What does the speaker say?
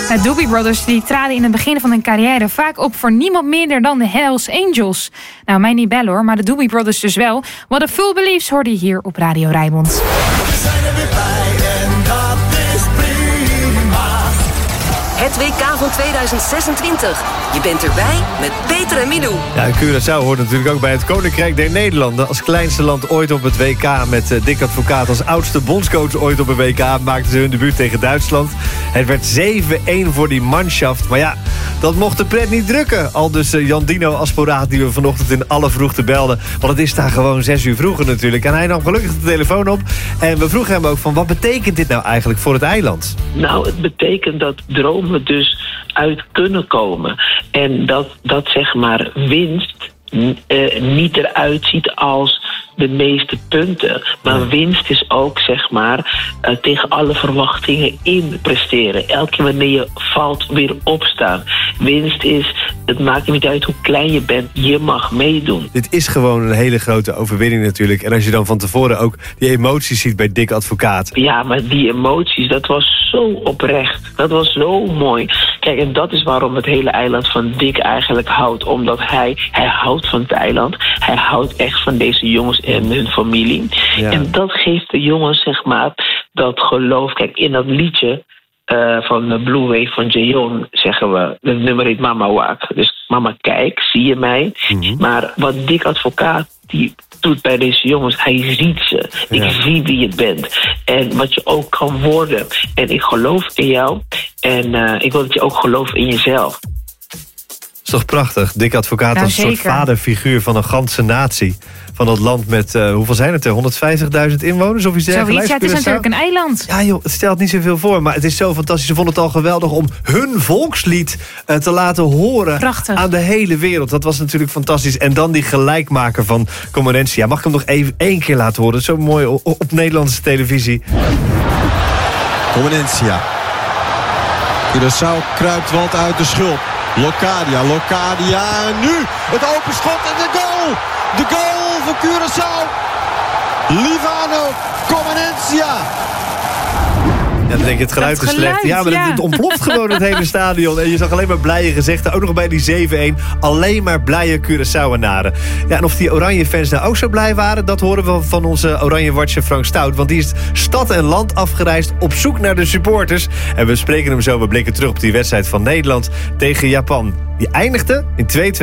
De Doobie Brothers die traden in het begin van hun carrière vaak op voor niemand minder dan de Hells Angels. Nou, mij niet bellen hoor, maar de Doobie Brothers dus wel. What a Fool Believes hoorde je hier op Radio Rijnmond. We zijn er weer bij en dat is prima. Het WK van 2026. Je bent erbij met Peter en Milou. Ja, Curaçao hoort natuurlijk ook bij het Koninkrijk der Nederlanden. Als kleinste land ooit op het WK met Dick Advocaat als oudste bondscoach ooit op een WK maakten ze hun debuut tegen Duitsland. Het werd 7-1 voor die manschaft. Maar ja, dat mocht de pret niet drukken. Al dus Jan Dino Asporaat die we vanochtend in alle vroegte belden. Want het is daar gewoon 6 uur vroeger natuurlijk. En hij nam gelukkig de telefoon op. En we vroegen hem ook van wat betekent dit nou eigenlijk voor het eiland? Nou, het betekent dat dromen dus uit kunnen komen. En dat zeg maar winst niet eruit ziet als de meeste punten. Maar winst is ook, zeg maar, tegen alle verwachtingen in presteren. Elke keer wanneer je valt, weer opstaan. Winst is, het maakt niet uit hoe klein je bent, je mag meedoen. Dit is gewoon een hele grote overwinning natuurlijk. En als je dan van tevoren ook die emoties ziet bij Dick Advocaat. Ja, maar die emoties, dat was zo oprecht. Dat was zo mooi. Kijk, en dat is waarom het hele eiland van Dick eigenlijk houdt. Omdat hij houdt van het eiland. Hij houdt echt van deze jongens en hun familie. Ja. En dat geeft de jongens, zeg maar, dat geloof. Kijk, in dat liedje van Blue Wave van Jayon zeggen we, het nummer heet Mama Waak. Dus mama, kijk, zie je mij? Mm-hmm. Maar wat Dick Advocaat die doet bij deze jongens, hij ziet ze. Ik zie wie je bent. En wat je ook kan worden. En ik geloof in jou. En ik wil dat je ook gelooft in jezelf. Dat is toch prachtig? Dick Advocaat als een soort vaderfiguur van een ganse natie. Van dat land met, hoeveel zijn het er? 150.000 inwoners of iets dergelijks? Zoiets, ja, het is natuurlijk een eiland. Ja joh, het stelt niet zoveel voor, maar het is zo fantastisch. Ze vonden het al geweldig om hun volkslied te laten horen. Prachtig. Aan de hele wereld. Dat was natuurlijk fantastisch. En dan die gelijkmaker van Comorentia. Mag ik hem nog even 1 keer laten horen? Zo mooi op Nederlandse televisie. Comorentia. Curaçao kruipt wat uit de schulp. Locadia en nu het open schot en de goal! De goal voor Curaçao! Livano Comorentia! Ja, dan denk je, het geluid is slecht. Ja, maar het ontploft gewoon het hele stadion. En je zag alleen maar blije gezichten. Ook nog bij die 7-1. Alleen maar blije Curaçaoenaren. Ja, en of die oranje fans nou ook zo blij waren, dat horen we van onze oranje watcher Frank Stout. Want die is stad en land afgereisd op zoek naar de supporters. En we spreken hem zo. We blikken terug op die wedstrijd van Nederland tegen Japan. Die eindigde in 2-2.